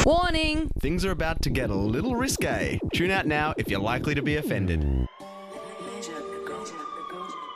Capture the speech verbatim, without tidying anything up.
Warning! Things are about to get a little risque. Tune out now if you're likely to be offended. Leisure, go, go.